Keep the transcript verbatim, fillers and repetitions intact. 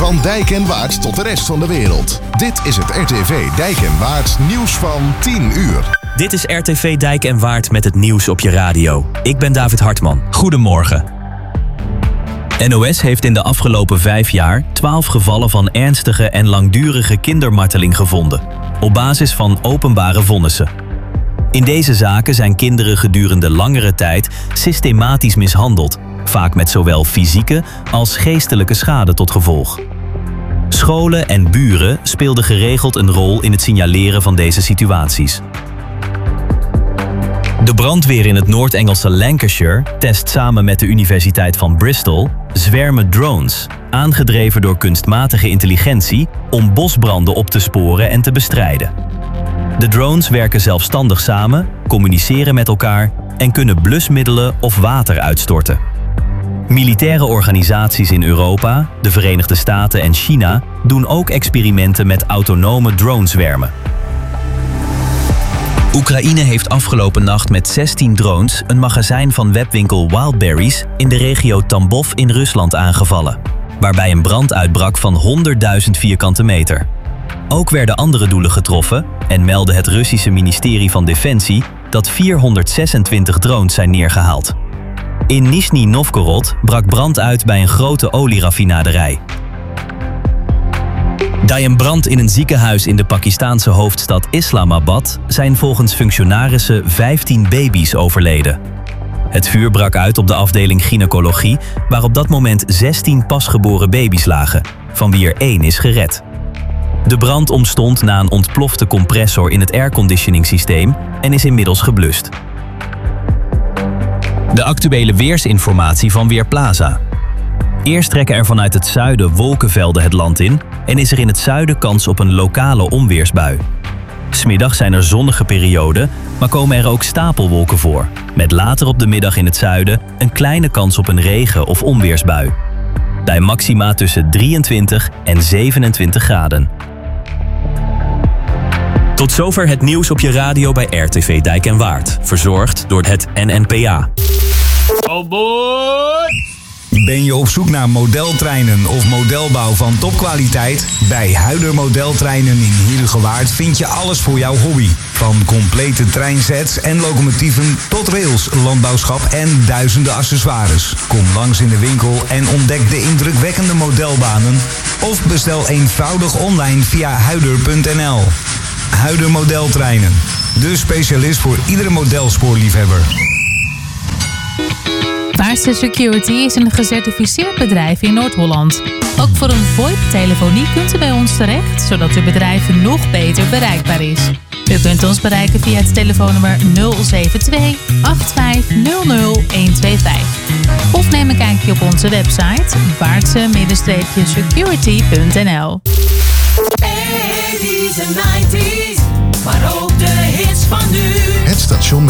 Van Dijk en Waard tot de rest van de wereld. Dit is het R T V Dijk en Waard nieuws van tien uur. Dit is R T V Dijk en Waard met het nieuws op je radio. Ik ben David Hartman. Goedemorgen. N O S heeft in de afgelopen vijf jaar twaalf gevallen van ernstige en langdurige kindermarteling gevonden, op basis van openbare vonnissen. In deze zaken zijn kinderen gedurende langere tijd systematisch mishandeld, vaak met zowel fysieke als geestelijke schade tot gevolg. Scholen en buren speelden geregeld een rol in het signaleren van deze situaties. De brandweer in het Noord-Engelse Lancashire test samen met de Universiteit van Bristol zwermen drones, aangedreven door kunstmatige intelligentie, om bosbranden op te sporen en te bestrijden. De drones werken zelfstandig samen, communiceren met elkaar en kunnen blusmiddelen of water uitstorten. Militaire organisaties in Europa, de Verenigde Staten en China doen ook experimenten met autonome dronezwermen. Oekraïne heeft afgelopen nacht met zestien drones een magazijn van webwinkel Wildberries in de regio Tambov in Rusland aangevallen, waarbij een brand uitbrak van honderdduizend vierkante meter. Ook werden andere doelen getroffen en meldde het Russische ministerie van Defensie dat vierhonderdzesentwintig drones zijn neergehaald. In Nizhny Novgorod brak brand uit bij een grote olieraffinaderij. Bij een brand in een ziekenhuis in de Pakistaanse hoofdstad Islamabad zijn volgens functionarissen vijftien baby's overleden. Het vuur brak uit op de afdeling gynaecologie, waar op dat moment zestien pasgeboren baby's lagen, van wie er één is gered. De brand ontstond na een ontplofte compressor in het airconditioningsysteem en is inmiddels geblust. De actuele weersinformatie van Weerplaza. Eerst trekken er vanuit het zuiden wolkenvelden het land in en is er in het zuiden kans op een lokale onweersbui. 'S Middags zijn er zonnige perioden, maar komen er ook stapelwolken voor, met later op de middag in het zuiden een kleine kans op een regen- of onweersbui. Bij maxima tussen drieëntwintig en zevenentwintig graden. Tot zover het nieuws op je radio bij R T V Dijk en Waard, verzorgd door het N N P A. Oh boy! Ben je op zoek naar modeltreinen of modelbouw van topkwaliteit? Bij Huider Modeltreinen in Heerhugowaard vind je alles voor jouw hobby. Van complete treinsets en locomotieven tot rails, landbouwschap en duizenden accessoires. Kom langs in de winkel en ontdek de indrukwekkende modelbanen. Of bestel eenvoudig online via huider punt n l. Huider Modeltreinen, de specialist voor iedere modelspoorliefhebber. Vaarster Security is een gecertificeerd bedrijf in Noord-Holland. Ook voor een VoIP-telefonie kunt u bij ons terecht, zodat uw bedrijf nog beter bereikbaar is. U kunt ons bereiken via het telefoonnummer nul zeven twee acht vijf nul nul een twee vijf. Of neem een kijkje op onze website vaartse security punt n l. eighties en nineties, maar ook de hits van nu. Het station met